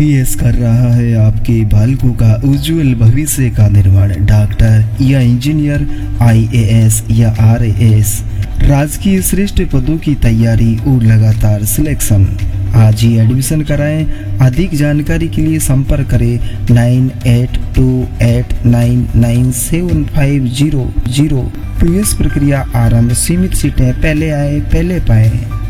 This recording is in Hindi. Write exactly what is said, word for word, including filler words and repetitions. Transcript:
प्रयास कर रहा है आपके बालकों का उज्जवल भविष्य का निर्माण। डॉक्टर या इंजीनियर, आईएएस या आरएएस, राजकीय श्रेष्ठ पदों की तैयारी और लगातार सिलेक्शन। आज ही एडमिशन कराएं। अधिक जानकारी के लिए संपर्क करें nine eight to eight nine nine seven five zero zero. प्रवेश प्रक्रिया आरंभ। सीमित सीटें, पहले आए पहले पाए।